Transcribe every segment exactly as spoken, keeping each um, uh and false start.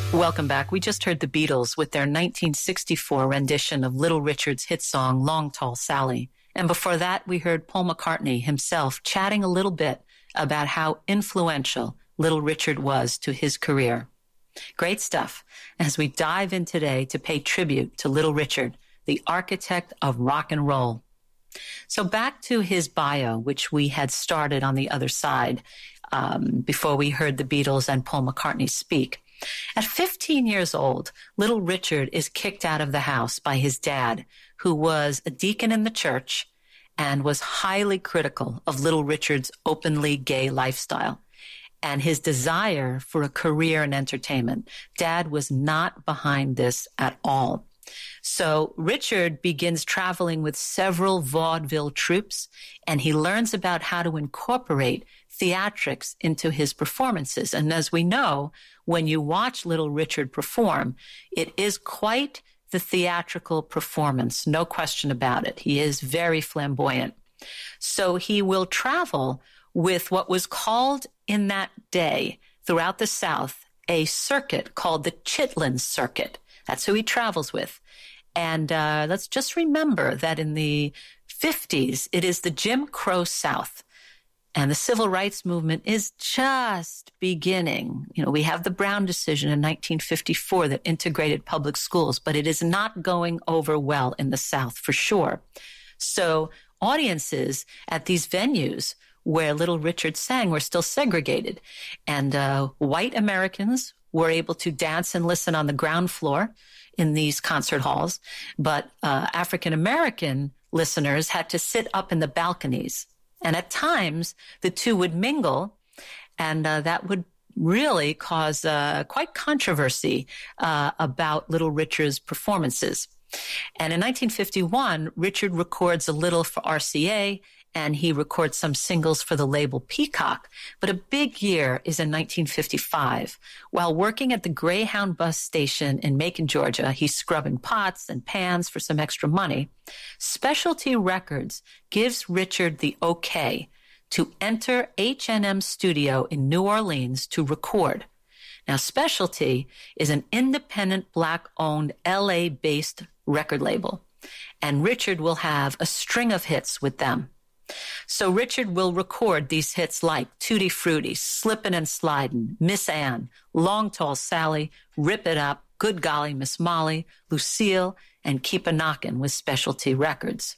Welcome back. We just heard the Beatles with their nineteen sixty-four rendition of Little Richard's hit song, Long Tall Sally. And before that, we heard Paul McCartney himself chatting a little bit about how influential Little Richard was to his career. Great stuff as we dive in today to pay tribute to Little Richard, the architect of rock and roll. So back to his bio, which we had started on the other side um, before we heard the Beatles and Paul McCartney speak. At fifteen years old, Little Richard is kicked out of the house by his dad, who was a deacon in the church and was highly critical of Little Richard's openly gay lifestyle and his desire for a career in entertainment. Dad was not behind this at all. So Richard begins traveling with several vaudeville troupes, and he learns about how to incorporate theatrics into his performances. And as we know, when you watch Little Richard perform, it is quite the theatrical performance, no question about it. He is very flamboyant. So he will travel with what was called in that day throughout the South a circuit called the Chitlin Circuit. That's who he travels with. And uh, let's just remember that in the fifties, it is the Jim Crow South. And the civil rights movement is just beginning. You know, we have the Brown decision in nineteen fifty-four that integrated public schools, but it is not going over well in the South for sure. So audiences at these venues where Little Richard sang were still segregated. And uh, white Americans were able to dance and listen on the ground floor in these concert halls, but uh, African American listeners had to sit up in the balconies. And at times, the two would mingle, and uh, that would really cause uh, quite controversy uh, about Little Richard's performances. And in nineteen fifty-one, Richard records a little for R C A, and he records some singles for the label Peacock. But a big year is in nineteen fifty-five. While working at the Greyhound bus station in Macon, Georgia, he's scrubbing pots and pans for some extra money. Specialty Records gives Richard the okay to enter H and M Studio in New Orleans to record. Now, Specialty is an independent, black-owned, L A-based record label, and Richard will have a string of hits with them. So Richard will record these hits like Tutti Frutti, Slippin' and Slidin', Miss Anne, Long Tall Sally, Rip It Up, Good Golly, Miss Molly, Lucille, and Keep a Knockin' with Specialty Records.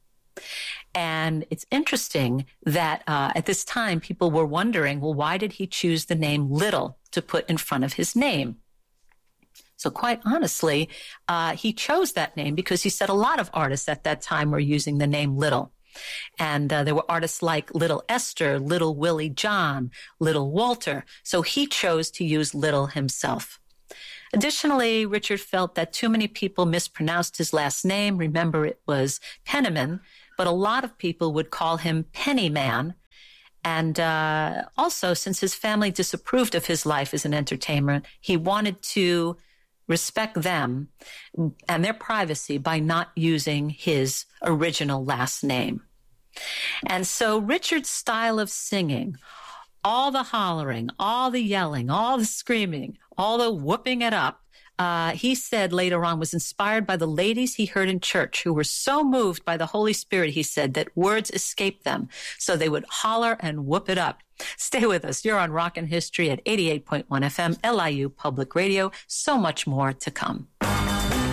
And it's interesting that uh, at this time, people were wondering, well, why did he choose the name Little to put in front of his name? So quite honestly, uh, he chose that name because he said a lot of artists at that time were using the name Little. And uh, there were artists like Little Esther, Little Willie John, Little Walter. So he chose to use Little himself. Additionally, Richard felt that too many people mispronounced his last name. Remember, it was Penniman, but a lot of people would call him Pennyman. And uh, also, since his family disapproved of his life as an entertainer, he wanted to respect them and their privacy by not using his original last name. And so Richard's style of singing, all the hollering, all the yelling, all the screaming, all the whooping it up, uh, he said later on was inspired by the ladies he heard in church who were so moved by the Holy Spirit, he said, that words escaped them. So they would holler and whoop it up. Stay with us. You're on Rockin' History at eighty-eight point one F M, L I U Public Radio. So much more to come.